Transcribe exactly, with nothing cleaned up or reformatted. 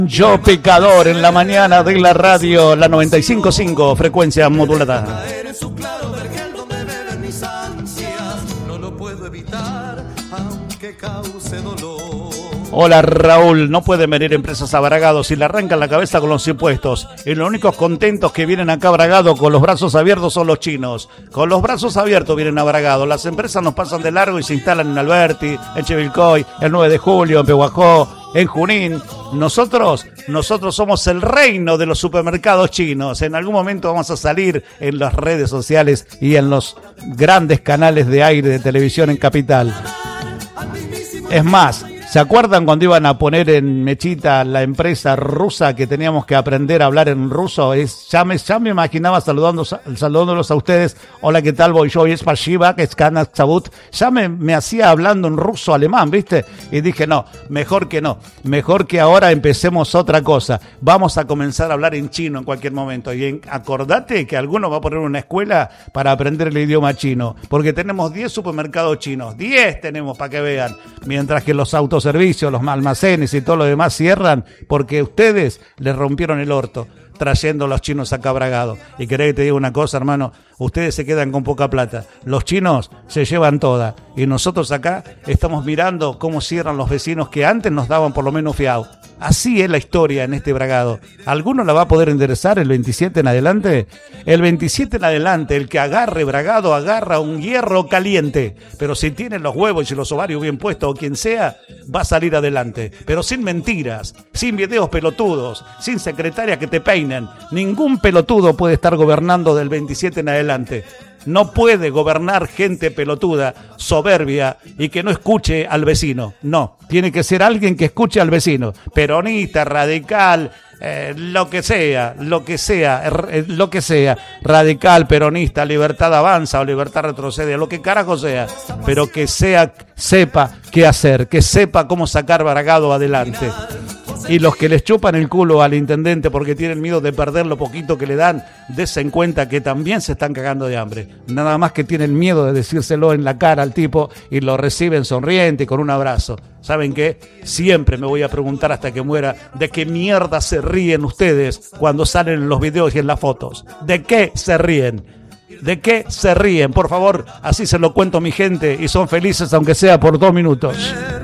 Yo pecador en la mañana de la radio, la noventa y cinco punto cinco, frecuencia modulada. Hola Raúl, no pueden venir empresas a Bragado si le arrancan la cabeza con los impuestos. Y los únicos contentos que vienen acá a Bragado con los brazos abiertos son los chinos. Con los brazos abiertos vienen a Bragado. Las empresas nos pasan de largo y se instalan en Alberti, en Chivilcoy, el nueve de julio, en Pehuajó, en Junín. Nosotros, nosotros somos el reino de los supermercados chinos. En algún momento vamos a salir en las redes sociales y en los grandes canales de aire de televisión en Capital. Es más, ¿se acuerdan cuando iban a poner en mechita la empresa rusa que teníamos que aprender a hablar en ruso? Es, ya, me, ya me imaginaba saludando, saludándolos a ustedes. Hola, ¿qué tal? Voy yo, es Pashiva, que es Kanak Sabut. Ya me, me hacía hablando en ruso alemán, ¿viste? Y dije, no, mejor que no. Mejor que ahora empecemos otra cosa. Vamos a comenzar a hablar en chino en cualquier momento. Y en, acordate que alguno va a poner una escuela para aprender el idioma chino. Porque tenemos diez supermercados chinos. diez tenemos para que vean. Mientras que los autos servicios, los almacenes y todo lo demás cierran porque ustedes les rompieron el orto trayendo a los chinos acá a Bragado. Y querés que te diga una cosa, hermano, ustedes se quedan con poca plata. Los chinos se llevan toda y nosotros acá estamos mirando cómo cierran los vecinos que antes nos daban por lo menos fiado. Así es la historia en este Bragado. ¿Alguno la va a poder enderezar el veintisiete en adelante? El veintisiete en adelante, el que agarre Bragado agarra un hierro caliente. Pero si tiene los huevos y los ovarios bien puestos o quien sea, va a salir adelante. Pero sin mentiras, sin videos pelotudos, sin secretarias que te peinen. Ningún pelotudo puede estar gobernando del veintisiete en adelante. No puede gobernar gente pelotuda, soberbia y que no escuche al vecino. No, tiene que ser alguien que escuche al vecino. Peronista, radical, eh, lo que sea, lo que sea, eh, lo que sea. Radical, peronista, Libertad avanza o Libertad retrocede, lo que carajo sea. Pero que sea, sepa qué hacer, que sepa cómo sacar Bragado adelante. Y los que les chupan el culo al intendente porque tienen miedo de perder lo poquito que le dan, desen cuenta que también se están cagando de hambre. Nada más que tienen miedo de decírselo en la cara al tipo y lo reciben sonriente y con un abrazo. ¿Saben qué? Siempre me voy a preguntar hasta que muera de qué mierda se ríen ustedes cuando salen en los videos y en las fotos. ¿De qué se ríen? ¿De qué se ríen? Por favor, así se lo cuento a mi gente y son felices aunque sea por dos minutos.